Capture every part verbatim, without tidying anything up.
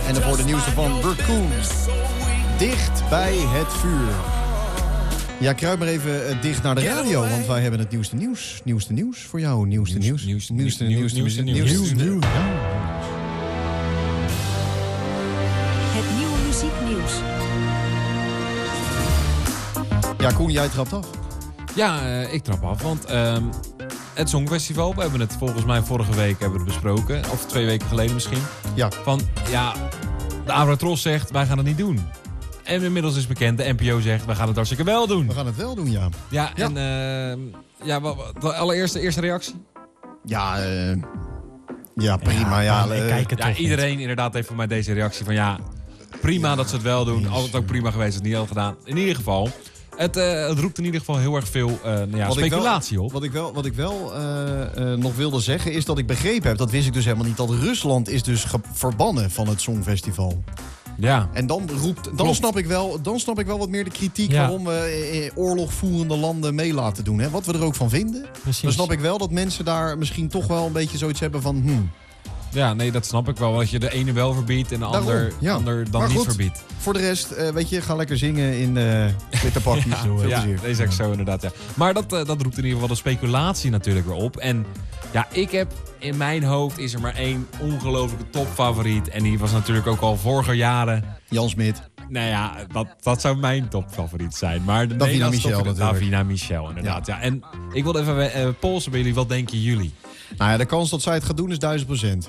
En dan voor de nieuwste van Raccoon. Dicht bij het vuur. Ja, kruip maar even uh, dicht naar de radio, want wij hebben het nieuwste nieuws. Nieuwste nieuws voor jou, nieuwste nieuws. Nieuwste nieuws. Nieuwste nieuws. Nieuwste nieuws. Nieuwste nieuws. Het nieuwe muzieknieuws. Ja, Koen, jij trapt af. Ja, uh, ik trap af, want uh, het Songfestival, we hebben het volgens mij vorige week hebben we het besproken. Of twee weken geleden misschien. Ja. Van, ja, de Avrotros zegt, wij gaan het niet doen. En inmiddels is bekend, de N P O zegt, wij gaan het hartstikke wel doen. We gaan het wel doen, ja. Ja, Ja. en uh, ja, wat, wat, de allereerste eerste reactie? Ja, uh, ja, prima. Ja, Ja, uh, ik kijk het Ja, toch iedereen niet. inderdaad heeft voor mij deze reactie van ja, prima Ja, dat ze het wel doen. eens. Altijd ook prima geweest, het niet al gedaan. In ieder geval, het, uh, het roept in ieder geval heel erg veel uh, nou ja, Wat ik speculatie wel, op. Wat ik wel, wat ik wel uh, uh, nog wilde zeggen is dat ik begrepen heb, dat wist ik dus helemaal niet, dat Rusland is dus ge- verbannen van het Songfestival. Ja. En dan roept, dan Klopt. snap ik wel, dan snap ik wel wat meer de kritiek Ja. waarom we eh, oorlogvoerende landen mee laten doen. Hè? Wat we er ook van vinden. Precies. Dan snap ik wel dat mensen daar misschien toch wel een beetje zoiets hebben van, hmm, ja, nee, dat snap ik wel. Dat je de ene wel verbiedt en de Daarom, ander, ja. ander dan Maar niet goed, verbiedt. voor de rest, eh, weet je, ga lekker zingen in uh, witte pakjes. Veel Ja, plezier. deze is echt zo inderdaad. Ja. Maar dat, uh, dat roept in ieder geval de speculatie natuurlijk weer op. En ja, ik heb in mijn hoofd is er maar één ongelofelijke topfavoriet. En die was natuurlijk ook al vorige jaren. Jan Smit. Nou ja, dat, dat zou mijn topfavoriet zijn. Maar de Davina Nederlandse Michel top- natuurlijk. Davina Michel, inderdaad. Ja. En ik wil even uh, polsen bij jullie. Wat denken jullie? Nou ja, de kans dat zij het gaat doen is duizend procent.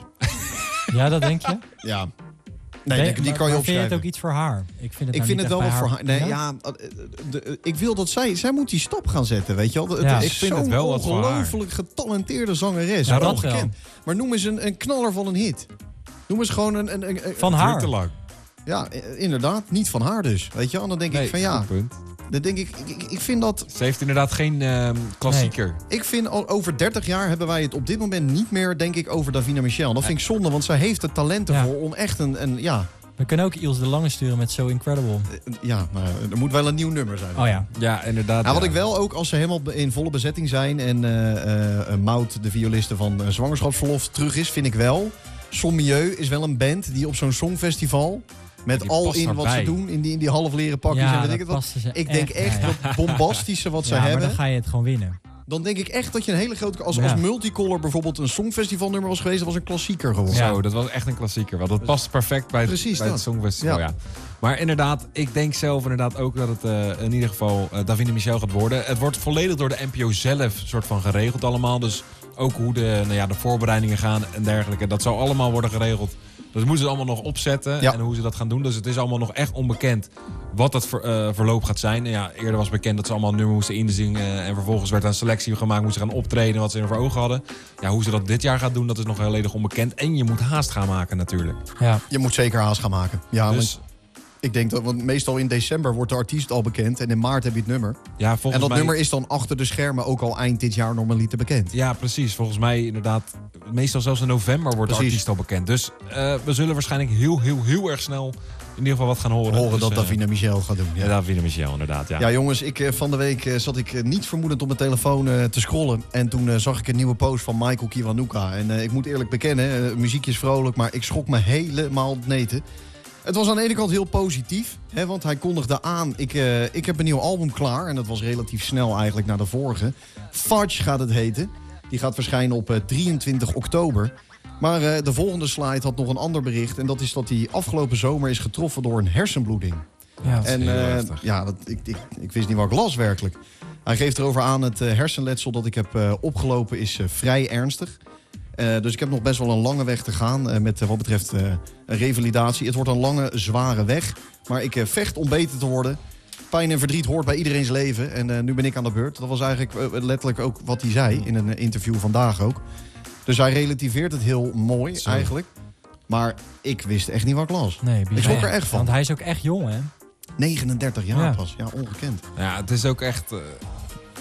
Ja, dat denk je? Ja. Nee, Nee, die, die maar- kan je maar vind je opschrijven. het ook iets voor haar? Ik vind het, Ik nou vind niet het wel echt wat bij voor haar. Nee, ja, de- de- ik wil dat zij... Zij moet die stap gaan zetten, weet je wel. Het Ja. is Ik vind zo'n het wel wat voor haar. ongelooflijk getalenteerde zangeres. Ja, dat ongekend. Maar noem eens een, een knaller van een hit. Noem eens gewoon een... een, een- een- Van Het haar? duurt te lang. Ja, eh, inderdaad. Niet van haar dus. Weet je wel. En dan denk Nee, ik van ja... goed punt. Dan denk ik, ik, ik vind dat... Ze heeft inderdaad geen uh, klassieker. Ik vind al over dertig jaar hebben wij het op dit moment niet meer, denk ik, over Davina Michel. Dat vind ik zonde, want zij heeft het talent Ja. ervoor om echt een... een ja, We kunnen ook Ilse de Lange sturen met So Incredible. eh, ja, nou, er moet wel een nieuw nummer zijn. Oh ja. Ja, inderdaad. Nou, wat ja. ik wel ook, als ze helemaal in volle bezetting zijn en eh eh, Maud, de violiste van uh, Zwangerschapsverlof, terug is, vind ik wel. Son Milieu is wel een band die op zo'n songfestival, met Die al past in wat daarbij. ze doen, in die, in die half leren pakjes Ja, en weet dat ik het wat. paste ze Ik denk echt bij. dat bombastische wat ze Ja, maar hebben. dan ga je het gewoon winnen. Dan denk ik echt dat je een hele grote... Als, Ja. als Multicolor bijvoorbeeld een songfestivalnummer was geweest, dat was een klassieker geworden. Ja. Zo, dat was echt een klassieker. Want dat past perfect bij, het- Precies bij het dat. Songfestival. Ja. Ja. Maar inderdaad, ik denk zelf inderdaad ook dat het uh, in ieder geval uh, Davina Michel gaat worden. Het wordt volledig door de N P O zelf soort van geregeld allemaal. Dus ook hoe de, nou ja, de voorbereidingen gaan en dergelijke. Dat zal allemaal worden geregeld. Dat moeten ze allemaal nog opzetten Ja. en hoe ze dat gaan doen. Dus het is allemaal nog echt onbekend wat het ver, uh, verloop gaat zijn. En ja, eerder was bekend dat ze allemaal een nummer moesten inzingen. Uh, en vervolgens werd er een selectie gemaakt, moesten gaan optreden wat ze er voor ogen hadden. Ja, hoe ze dat dit jaar gaat doen, dat is nog volledig onbekend. En je moet haast gaan maken natuurlijk. Ja. Je moet zeker haast gaan maken. Ja, Dus want ik denk dat, want meestal in december wordt de artiest al bekend en in maart heb je het nummer. ja, volgens En dat mij... nummer is dan achter de schermen ook al eind dit jaar normaliter bekend. Ja, precies. Volgens mij inderdaad, meestal zelfs in november wordt de Precies. artiest al bekend. Dus uh, we zullen waarschijnlijk heel, heel, heel erg snel in ieder geval wat gaan horen. Horen dus, dat uh, Davina Michel gaat doen. Ja, Ja, Davina Michel, inderdaad. Ja. ja jongens, ik, eh, van de week eh, zat ik eh, niet vermoedend op mijn telefoon eh, te scrollen. En toen eh, zag ik een nieuwe post van Michael Kiwanuka. En eh, ik moet eerlijk bekennen, uh, muziekje is vrolijk, maar ik schrok me helemaal neten. Het was aan de ene kant heel positief, hè, want hij kondigde aan, ik, uh, ik heb een nieuw album klaar. En dat was relatief snel eigenlijk naar de vorige. Fudge gaat het heten. Die gaat verschijnen op uh, drieëntwintig oktober. Maar uh, de volgende slide had nog een ander bericht. En dat is dat hij afgelopen zomer is getroffen door een hersenbloeding. Ja. En heel uh, heftig. ja, dat, ik, ik, ik wist niet wat ik las werkelijk. Hij geeft erover aan, het uh, hersenletsel dat ik heb uh, opgelopen is uh, vrij ernstig. Uh, dus ik heb nog best wel een lange weg te gaan uh, met uh, wat betreft uh, revalidatie. Het wordt een lange, zware weg. Maar ik uh, vecht om beter te worden. Pijn en verdriet hoort bij iedereen's leven. En uh, nu ben ik aan de beurt. Dat was eigenlijk uh, letterlijk ook wat hij zei in een uh, interview vandaag ook. Dus hij relativeert het heel mooi Zo. eigenlijk. Maar ik wist echt niet wat ik las. Nee, Ik bizar. schrok er echt van. Want hij is ook echt jong, hè? negenendertig jaar Ja. pas. Ja, ongekend. Ja, het is ook echt... Uh,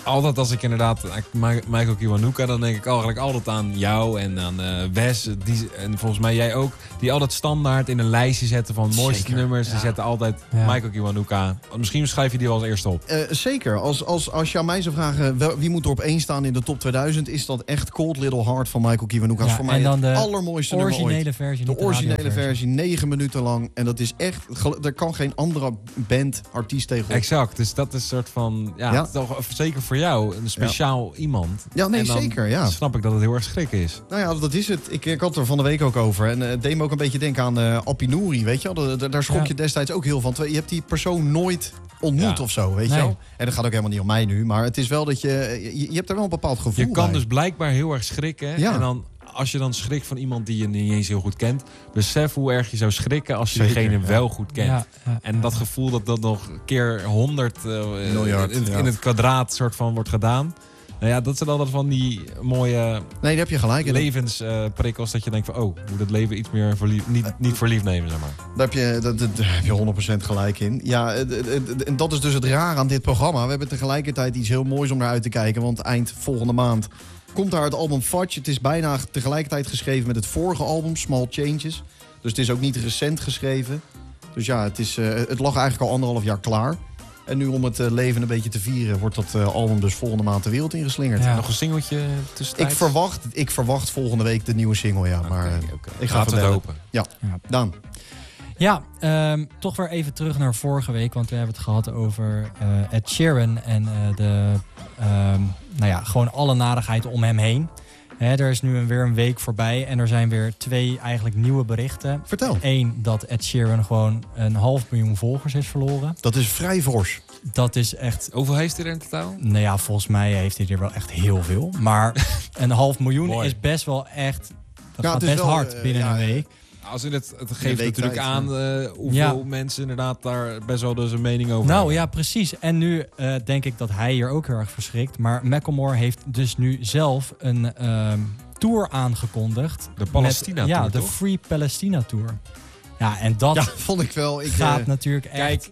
altijd als ik inderdaad Ma- Michael Kiwanuka, dan denk ik eigenlijk altijd aan jou en aan uh, Wes. Die, en volgens mij jij ook. Die altijd standaard in een lijstje zetten van mooiste Zeker, nummers. ja. Die zetten altijd Ja. Michael Kiwanuka. Misschien schrijf je die wel als eerste op. Uh, zeker. Als, als, als je aan mij zou vragen wel, wie moet er op één staan in de top tweeduizend... is dat echt Cold Little Heart van Michael Kiwanuka. Dat is Ja, voor mij en dan het de allermooiste nummer ooit. originele versie. De niet originele radioversie. versie, negen minuten lang. En dat is echt... gel- Er kan geen andere band, artiest tegenop. Exact. Dus dat is een soort van... Ja, Ja. het is toch zeker voor jou een speciaal iemand. Ja, nee, En dan zeker, ja. snap ik dat het heel erg schrikken is. Nou ja, dat is het. Ik, ik had er van de week ook over. En uh, het deed me ook een beetje denken aan uh, Apinouri, weet je wel. Da- da- Daar schrok Ja. je destijds ook heel van. Je hebt die persoon nooit ontmoet Ja. of zo, weet Nee. je wel. En dat gaat ook helemaal niet om mij nu. Maar het is wel dat je... Je, je hebt er wel een bepaald gevoel Je kan bij. dus blijkbaar heel erg schrikken. Ja. En dan, als je dan schrikt van iemand die je niet eens heel goed kent... besef hoe erg je zou schrikken als je Zeker, diegene ja. wel goed kent. Ja, ja, En ja. dat gevoel dat dat nog keer honderd uh, Miljard, in, ja. in het kwadraat soort van wordt gedaan. Nou ja, dat zijn altijd van die mooie Nee, daar heb je gelijk in. levensprikkels. dat je denkt van, oh, moet het leven iets meer voor lief, niet, niet voor lief nemen, zeg maar. Daar heb je, dat, dat- daar heb je honderd procent gelijk in. Ja, het- het- het- en dat is dus het raar aan dit programma. We hebben tegelijkertijd iets heel moois om naar uit te kijken. Want eind volgende maand komt daar het album Fudge. Het is bijna tegelijkertijd geschreven met het vorige album, Small Changes. Dus het is ook niet recent geschreven. Dus ja, het, is, uh, het lag eigenlijk al anderhalf jaar klaar. En nu om het uh, leven een beetje te vieren... wordt dat uh, album dus volgende maand de wereld ingeslingerd. Ja. Nog een singeltje tussentijds? Ik, verwacht, ik verwacht volgende week de nieuwe single, ja. Maar uh, Oké, oké. ik ga Laten we even het bellen. hopen. Ja, Ja. Daan. Ja, ehm, toch weer even terug naar vorige week. Want we hebben het gehad over uh, Ed Sheeran en uh, de, ehm, nou ja, gewoon alle narigheid om hem heen. Hè, er is nu een, weer een week voorbij en er zijn weer twee eigenlijk nieuwe berichten. Vertel. Eén, dat Ed Sheeran gewoon een half miljoen volgers is verloren. Dat is vrij fors. Dat is echt... Hoeveel heeft hij er in totaal? Nou ja, volgens mij heeft hij er wel echt heel veel. Maar een half miljoen Mooi. is best wel echt... Dat Ja, gaat het is best wel, hard uh, binnen ja, een week. Als in het, het een geeft week natuurlijk tijd, aan uh, hoeveel Ja. mensen inderdaad daar best wel dus een mening over Nou hebben. ja, precies. En nu uh, denk ik dat hij hier ook heel erg verschrikt. Maar Macklemore heeft dus nu zelf een uh, tour aangekondigd. De Palestina met, Tour, Ja, de toch? Free Palestina Tour. Ja, en dat Ja, vond ik wel. Ik, gaat uh, natuurlijk echt... Kijk,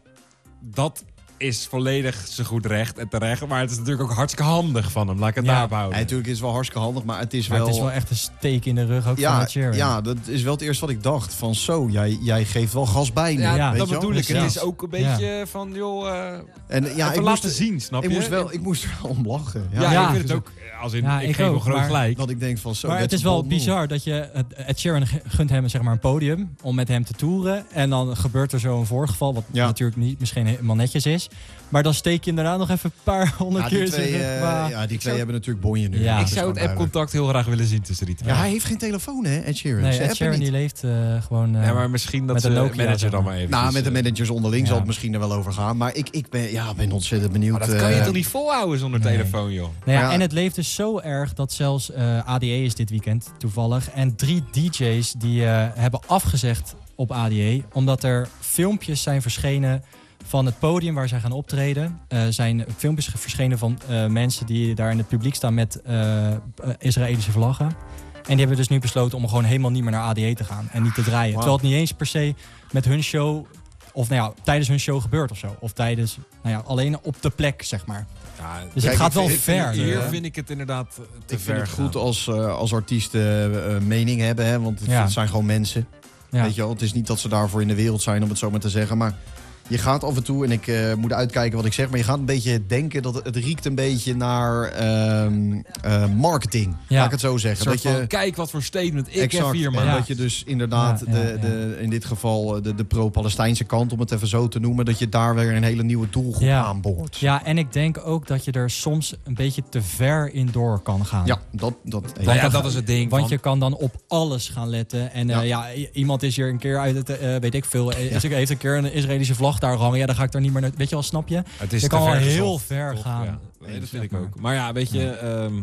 dat is volledig zo goed recht en terecht. Maar het is natuurlijk ook hartstikke handig van hem. Laat ik het Ja. daarop ja, houden. natuurlijk is het wel hartstikke handig, maar het is maar wel... het is wel echt een steek in de rug ook van ja, Ed Sheeran. ja, dat is wel het eerste wat ik dacht. Van zo, jij, jij geeft wel gas bij nu. ja, Ja, weet dat je wel? bedoel ik. Dus Het ja. is ook een beetje van, joh, uh, En ja, even ik laten moest, zien, snap ik je? moest, wel, ik moest er wel om lachen. Ja, ja, Ja. ik vind het ook, als in, Ja, ik, ik geef hem ook, groot maar- gelijk. Dat ik denk van zo... Maar het that's is a wel bold move. bizar dat je... Ed Sheeran gunt hem zeg maar een podium om met hem te toeren. En dan gebeurt er zo'n voorgeval, wat Ja. natuurlijk niet misschien helemaal netjes is. Maar dan steek je hem daarna nog even een paar honderd Ja, keer die in zijn twee, rug. eh, Maar- ja, die twee zou- hebben natuurlijk bonje nu. Ja. Dat Ik is zou gewoon het app-contact heel graag willen zien tussen die twee. Ja, hij heeft geen telefoon, hè, Ed Sheeran. Nee, Ze Ed appen Sheeran niet. die leeft uh, gewoon... uh, Ja, maar misschien dat met ze een de Nokia, manager zeg dan maar. maar even. Nou, met de managers onderling Ja. zal het misschien er wel over gaan. Maar ik, ik ben, ja, ben ontzettend benieuwd. Maar dat kan je eh, toch niet volhouden zonder nee. telefoon, joh? Nou ja, Ja. en het leeft dus zo erg dat zelfs uh, A D E is dit weekend toevallig. En drie D J's die uh, hebben afgezegd op A D E. Omdat er filmpjes zijn verschenen van het podium waar zij gaan optreden. Uh, zijn filmpjes verschenen van uh, mensen die daar in het publiek staan met uh, uh, Israëlische vlaggen. En die hebben dus nu besloten om gewoon helemaal niet meer naar A D E te gaan. En niet te draaien. Wow. Terwijl het niet eens per se met hun show... Of nou ja, tijdens hun show gebeurt of zo. Of tijdens, nou ja, alleen op de plek, zeg maar. Ja, Dus Kijk, het gaat ik wel vind- ik vind ver. het, hier eh, vind ik het inderdaad te Ik ver vind het goed gaan. als, uh, als artiesten uh, mening hebben. Hè, want het, Ja. het zijn gewoon mensen. Ja. Weet je wel? Het is niet dat ze daarvoor in de wereld zijn, om het zo maar te zeggen. Maar je gaat af en toe, en ik uh, moet uitkijken wat ik zeg... maar je gaat een beetje denken dat het, het riekt een beetje naar um, uh, marketing. Ja. Laat ik het zo Een zeggen. soort Dat je, van, kijk wat voor statement ik exact, heb hier, en man. Ja. dat je dus inderdaad, Ja, ja, de, de, in dit geval de, de pro-Palestijnse kant... om het even zo te noemen, dat je daar weer een hele nieuwe doelgroep Ja. aanboort. Ja, en ik denk ook dat je er soms een beetje te ver in door kan gaan. Ja, dat... dat Nou ja, dan- dat is het ding. Want van- je kan dan op alles gaan letten. En uh, Ja. ja. i- iemand is hier een keer uit het, uh, weet ik veel, is, heeft een keer een Israëlische vlag daar gehangen. Ja, dan ga ik daar niet meer naar, weet je wel, snap je? Het is je te kan wel ver heel gezocht, ver toch? gaan. Ja. Nee, dat vind Zeg ik maar. ook. Maar ja, weet je... ehm,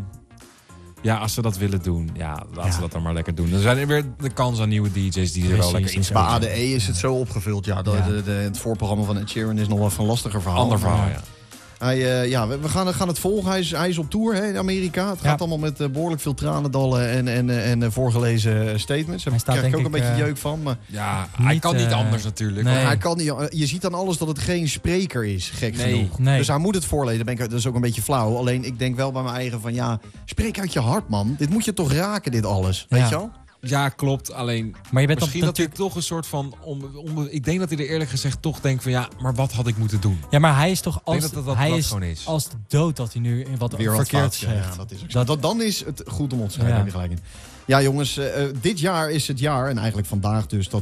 ja, als ze dat willen doen, ja, laten Ja. ze dat dan maar lekker doen. Er zijn er weer de kans aan nieuwe D J's die er wel Precies, lekker in is Bij ook A D E is het zo opgevuld. Ja, de, Ja. De, de, het voorprogramma van Ed Sheeran is nog wel van een lastiger verhaal. Ander verhaal, Ja. ja. Hij, uh, ja, we, we gaan, gaan het volgen. Hij is, hij is op tour hè, in Amerika. Het Ja. gaat allemaal met uh, behoorlijk veel tranendallen en, en, uh, en uh, voorgelezen statements. Daar Hij staat, krijg ik ook denk een beetje ik, uh, jeuk van. Maar Ja, hij Niet, kan niet uh, anders natuurlijk. nee. Maar hij kan niet, je ziet aan alles dat het geen spreker is, gek Nee. genoeg. Nee. Dus hij moet het voorlezen. Ben ik, dat is ook een beetje flauw. Alleen ik denk wel bij mijn eigen van ja, spreek uit je hart, man. Dit moet je toch raken, dit alles. Weet Ja. je wel? Ja, klopt. Alleen Maar je bent misschien dan dat hij natuurlijk... toch een soort van... Om, om, ik denk dat hij er eerlijk gezegd toch denkt van... Ja, maar wat had ik moeten doen? Ja, maar hij is toch Ik als, denk dat dat, hij dat is gewoon is. als de dood dat hij nu wat Weer wat verkeerd fout, ja, zegt. ja, dat is ook zo. Dat- Dat, dan is het goed om op te schrijven. Ja. Heb je gelijk in. Ja, jongens, uh, dit jaar is het jaar, en eigenlijk vandaag dus, dat